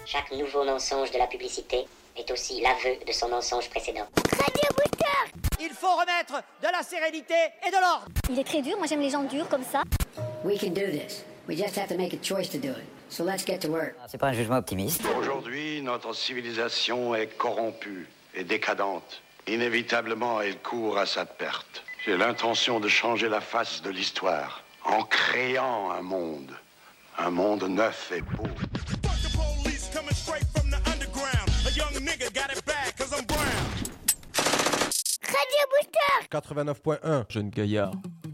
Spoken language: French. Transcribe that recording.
Chaque nouveau mensonge de la publicité est aussi l'aveu de son mensonge précédent. Radio Booster. Il faut remettre de la sérénité et de l'ordre. Il est très dur, moi j'aime les gens durs comme ça. We can do this. We just have to make a choice to do it. So let's get to work. C'est pas un jugement optimiste. Aujourd'hui, notre civilisation est corrompue et décadente. Inévitablement, elle court à sa perte. J'ai l'intention de changer la face de l'histoire en créant un monde neuf et beau. Radio Booster. 89.1, jeune gaillard.